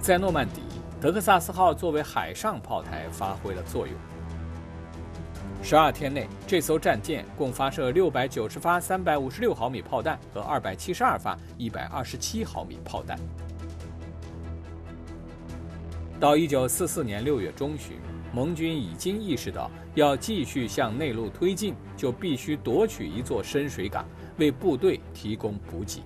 在诺曼底，德克萨斯号作为海上炮台发挥了作用。12天内，这艘战舰共发射690发356毫米炮弹和272发127毫米炮弹。到1944年6月中旬，盟军已经意识到要继续向内陆推进，就必须夺取一座深水港，为部队提供补给。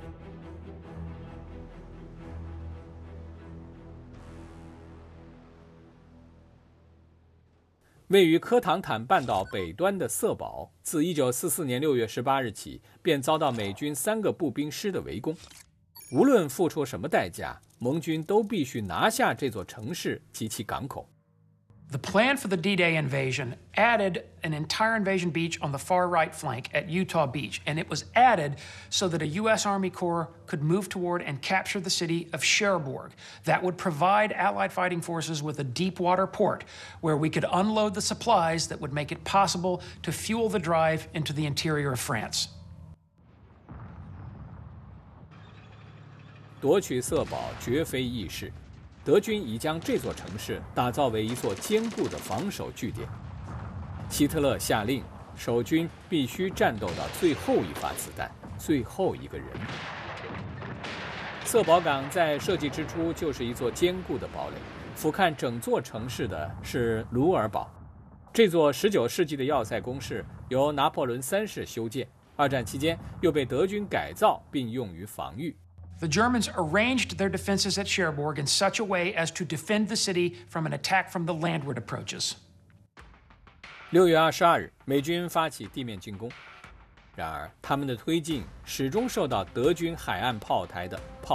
位于科唐坦半岛北端的色保，自1944年6月18日起，便遭到美军3个步兵师的围攻。无论付出什么代价，盟军都必须拿下这座城市及其港口。 The plan for the D-Day invasion added an entire invasion beach on the far right flank at Utah Beach, and it was added so that a U.S. Army Corps could move toward and capture the city of Cherbourg. That would provide Allied fighting forces with a deep water port where we could unload the supplies that would make it possible to fuel the drive into the interior of France. 夺取色保绝非易事。德军已将这座城市打造为一座坚固的防守据点。希特勒下令，守军必须战斗到最后一发子弹，最后一个人。色保港在设计之初就是一座坚固的堡垒，俯瞰整座城市的是卢尔堡。这座19世纪的要塞工事由拿破仑3世修建，二战期间又被德军改造并用于防御。 The Germans arranged their defenses at Cherbourg in such a way as to defend the city from an attack from the landward approaches. 6月22日，美军发起地面进攻，然而他们的推进始终受到德军海岸炮台的炮